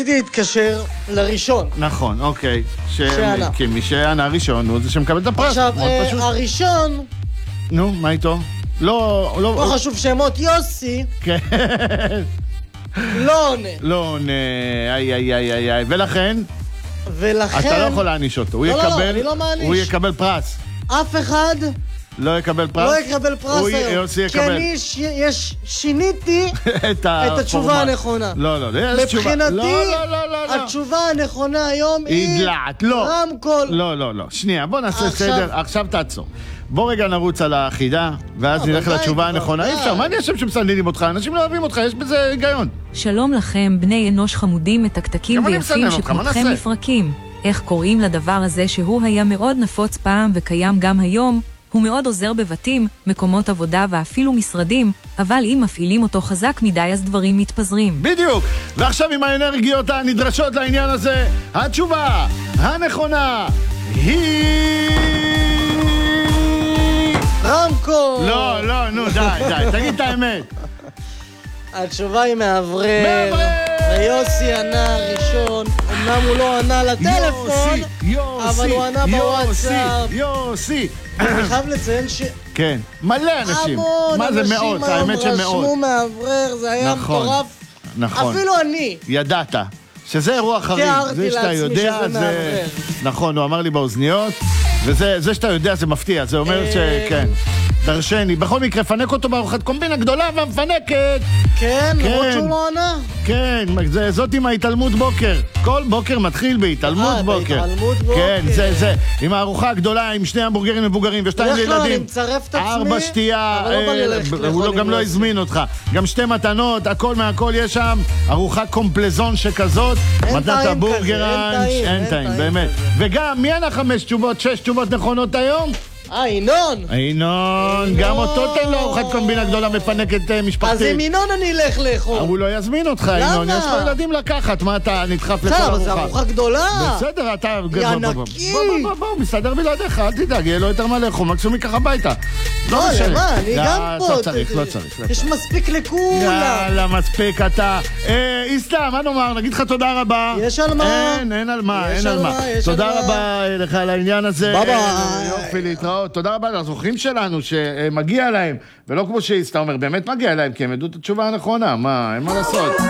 רציתי להתקשר לראשון. נכון, אוקיי. שענה. כי מי שענה ראשון, הוא זה שמקבל את הפרס. עכשיו, מאוד פשוט. הראשון, נו, מה איתו? לא חשוב שמות, יוסי, כן. לא עונה. לא עונה, איי. ולכן, אתה לא יכול להעניש אותו. לא, אני לא מעניש. הוא יקבל פרס. אף אחד לא יקבל פרס? לא יקבל פרס היום. יוסי יקבל. כי אני שיניתי את התשובה הנכונה. לא, מבחינתי, התשובה הנכונה היום היא דלעת, לא. רמקול. לא. שנייה, בוא נעשה סדר. עכשיו תעצור. בוא רגע נרוץ על האחידה, ואז נלך לתשובה הנכונה. אי אפשר, מה אני חושב שמסנדים אותך? אנשים לא אוהבים אותך, יש בזה היגיון. שלום לכם, בני אנוש חמודים, מתקתקים ויפים שכמותכם מפרקים. איך קוראים לדבר הזה שהוא היה מאוד נפוץ פעם וקיים גם היום? הוא מאוד עוזר בבתים, מקומות עבודה ואפילו משרדים, אבל אם מפעילים אותו חזק מדי אז דברים מתפזרים. בדיוק, ועכשיו עם האנרגיות הנדרשות לעניין הזה, התשובה הנכונה היא... רמקול! לא, נו, די, תגיד את האמת. התשובה היא מאוורר. ויוסי ענה ראשון, אמנם הוא לא ענה לטלפון, אבל הוא ענה בוואטסאפ. יוסי. אני חייב לציין כן, מלא אנשים. מה זה מאות? האמת שמאות. רשמו מאוורר, זה היה מטורף. נכון. אפילו אני. ידעת. שזה אירוע חריג. תיארתי לעצמי שזה מאוורר. נכון, הוא אמר לי באוזניות, וזה שאתה יודע זה מפתיע, זה אומר שכן. דרשני, בכל מקרה, פנק אותו בארוחת קומבינה גדולה והמפנקת. כן, למרות שהוא לא ענה. כן, זאת עם ההתעלמות בוקר. כל בוקר מתחיל בהתעלמות בוקר. בהתעלמות בוקר. כן, זה. עם הארוחה הגדולה, עם 2 המבורגרים מבוגרים ו2 ילדים. אני מצרף את עצמי. 4 שתייה, הוא גם לא הזמין אותך. גם 2 מתנות, הכל מהכל יש שם. ארוחה קומפלזון שכזאת. מתנת הבורגר, אין טעים, באמת. וגם, מי ענה 5 תשובות, 6 תשובות נכונות היום? ינון, גם אותו תן לו ארוחת קומבינה גדולה מפנקת משפחתית. אז עם ינון אני אלך לאכול. הוא לא יזמין אותך, ינון, יש לו ילדים לקחת, מה אתה נדחף לכל ארוחה? זה ארוחה גדולה. בסדר, אתה... ינקי. בוא, מסתדר בלעדיך, אל תדאג, יהיה לו יותר מה לאכול, מקסימום ייקח הביתה. לא, למה? אני גם פה. לא צריך. יש מספיק לכולם. יאללה, מספיק אתה. איסלאם, מה נאמר? נגיד לך תודה רבה. יש על מה. אין על מה. תודה רבה לך על העניין הזה. ביי. יופי, להתראות. תודה רבה לזוכים שלנו שמגיע להם, ולא כמו שאיסלאם אומר, באמת מגיע להם, כי הם ידעו את התשובה הנכונה, מה, אין מה לעשות.